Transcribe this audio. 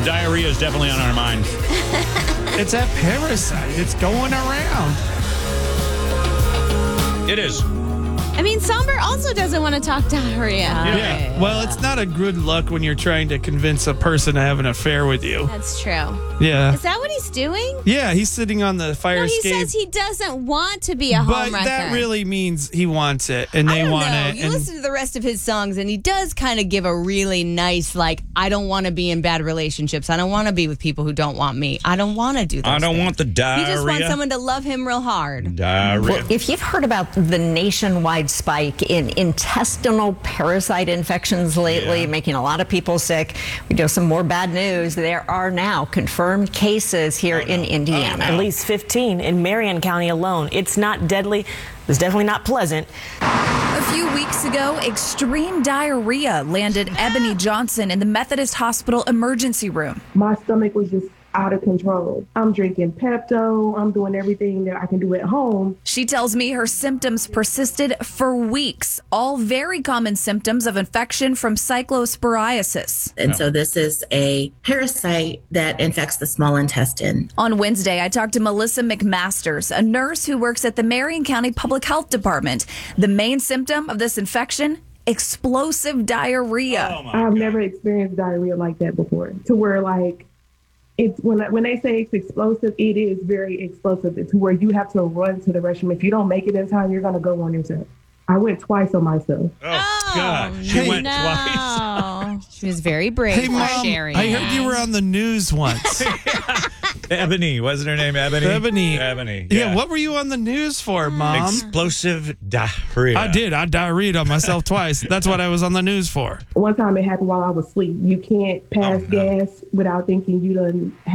Diarrhea is definitely on our minds. It's a parasite. It's going around. It is. I mean, Somber also doesn't want to talk diarrhea. Yeah. Well, it's not a good look when you're trying to convince a person to have an affair with you. That's true. Yeah. Is that what he's doing? Yeah, he's sitting on the fire No, he escape. says he doesn't want to be a But homewrecker. that really means he wants it, and they want it. You and listen to the rest of his songs, and he does kind of give a really nice, like, I don't want to be in bad relationships. I don't want to be with people who don't want me. I don't want to do those I don't things. want the diarrhea. He just wants someone to love him real hard. Diarrhea. If you've heard about the nationwide spike in intestinal parasite infections lately, making a lot of people sick, we do have some more bad news. There are now confirmed cases here in Indiana. At least 15 in Marion County alone. It's not deadly. It's definitely not pleasant. A few weeks ago, extreme diarrhea landed Ebony Johnson in the Methodist Hospital emergency room. My stomach was just out of control. I'm drinking Pepto. I'm doing everything that I can do at home. She tells me her symptoms persisted for weeks, all very common symptoms of infection from cyclosporiasis. And so this is a parasite that infects the small intestine. On Wednesday, I talked to Melissa McMasters, a nurse who works at the Marion County Public Health Department. The main symptom of this infection? Explosive diarrhea. I've never experienced diarrhea like that before, to where like it's when they say it's explosive, it is very explosive. It's where you have to run to the restroom. If you don't make it in time, you're going to go on yourself. I went twice on myself. Oh, God. She went twice. She was very brave Hey, for Mom, sharing. I heard you were on the news once. Ebony. Wasn't her name Ebony? Ebony. Yeah, what were you on the news for, Mom? Explosive diarrhea. I did. I diarrheaed on myself twice. That's what I was on the news for. One time it happened while I was asleep. You can't pass gas without thinking you done